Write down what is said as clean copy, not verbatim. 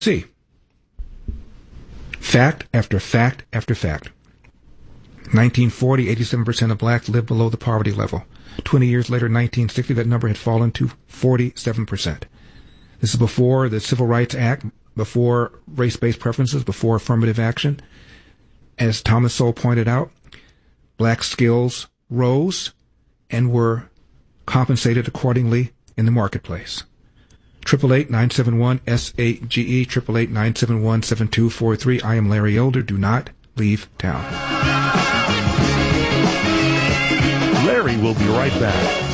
See, fact after fact after fact. 1940, 87% of blacks lived below the poverty level. 20 years later, 1960, that number had fallen to 47%. This is before the Civil Rights Act, before race-based preferences, before affirmative action. As Thomas Sowell pointed out, black skills rose and were compensated accordingly in the marketplace. 888-971-SAGE, 888-971-7243. I am Larry Elder. Do not leave town. Larry will be right back.